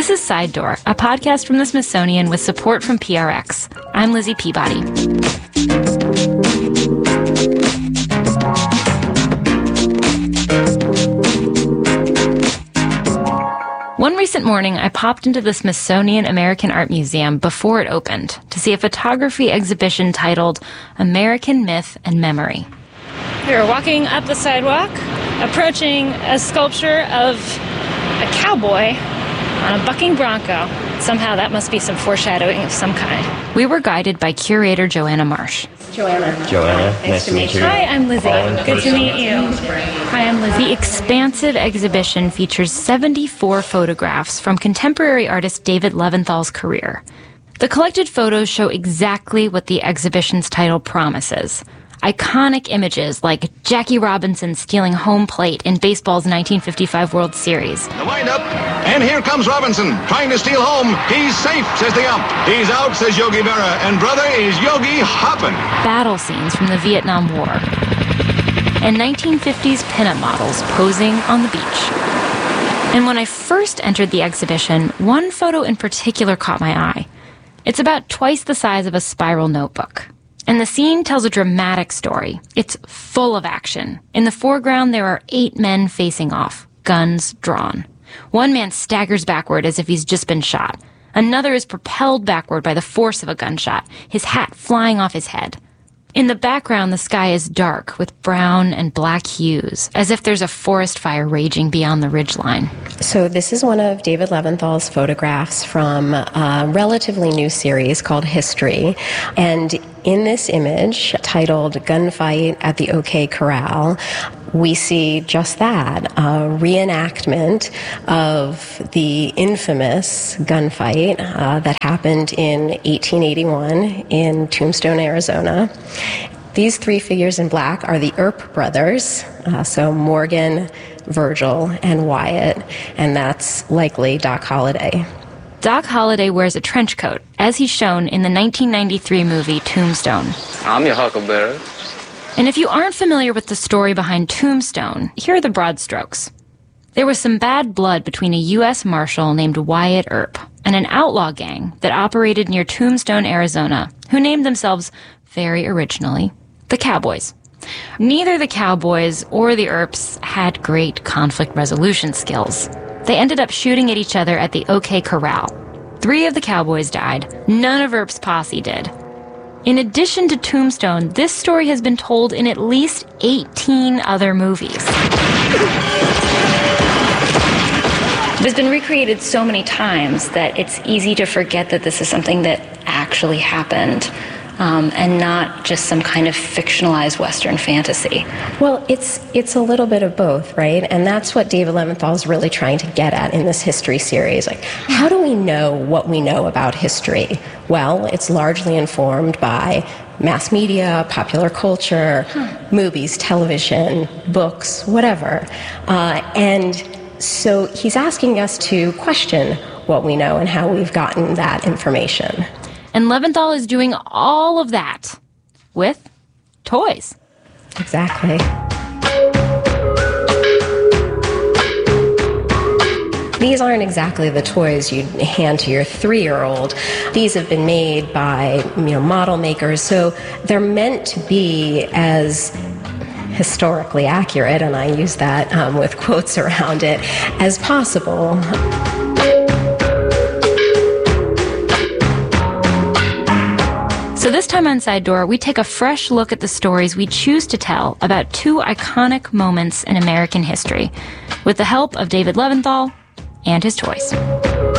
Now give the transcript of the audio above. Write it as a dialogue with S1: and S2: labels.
S1: This is Side Door, a podcast from the Smithsonian with support from PRX. I'm Lizzie Peabody. One recent morning, I popped into the Smithsonian American Art Museum before it opened to see a photography exhibition titled American Myth and Memory. We were walking up the sidewalk, approaching a sculpture of a cowboy on a bucking bronco. Somehow that must be some foreshadowing of some kind. We were guided by curator Joanna Marsh.
S2: Joanna, nice to meet you.
S1: Hi, I'm Lizzie. Good to meet you. Hi, I'm Lizzie. The expansive exhibition features 74 photographs from contemporary artist David Leventhal's career. The collected photos show exactly what the exhibition's title promises. Iconic images like Jackie Robinson stealing home plate in baseball's 1955 World Series.
S3: The windup, and here comes Robinson, trying to steal home. He's safe, says the ump. He's out, says Yogi Berra, and brother is Yogi hoppin'.
S1: Battle scenes from the Vietnam War. And 1950s pinup models posing on the beach. And when I first entered the exhibition, one photo in particular caught my eye. It's about twice the size of a spiral notebook. And the scene tells a dramatic story. It's full of action. In the foreground, there are 8 men facing off, guns drawn. One man staggers backward as if he's just been shot. Another is propelled backward by the force of a gunshot, his hat flying off his head. In the background, the sky is dark with brown and black hues, as if there's a forest fire raging beyond the ridgeline.
S2: So this is one of David Leventhal's photographs from a relatively new series called History. And in this image, titled Gunfight at the OK Corral, we see just that, a reenactment of the infamous gunfight that happened in 1881 in Tombstone, Arizona. These 3 figures in black are the Earp brothers, so Morgan, Virgil, and Wyatt, and that's likely Doc Holliday.
S1: Doc Holliday wears a trench coat, as he's shown in the 1993 movie Tombstone.
S4: I'm your huckleberry.
S1: And if you aren't familiar with the story behind Tombstone, here are the broad strokes. There was some bad blood between a U.S. Marshal named Wyatt Earp and an outlaw gang that operated near Tombstone, Arizona, who named themselves, very originally, the Cowboys. Neither the Cowboys or the Earps had great conflict resolution skills. They ended up shooting at each other at the OK Corral. 3 of the Cowboys died. None of Earp's posse did. In addition to Tombstone, this story has been told in at least 18 other movies. It has been recreated so many times that it's easy to forget that this is something that actually happened, and not just some kind of fictionalized Western fantasy.
S2: Well, it's a little bit of both, right? And that's what David Leventhal is really trying to get at in this history series. Like, how do we know what we know about history? Well, it's largely informed by mass media, popular culture, movies, television, books, whatever. And so he's asking us to question what we know and how we've gotten that information.
S1: And Leventhal is doing all of that with toys.
S2: Exactly. These aren't exactly the toys you'd hand to your 3-year-old. These have been made by, model makers, so they're meant to be as historically accurate, and I use that with quotes around it, as possible.
S1: So this time on Side Door, we take a fresh look at the stories we choose to tell about 2 iconic moments in American history, with the help of David Leventhal and his toys.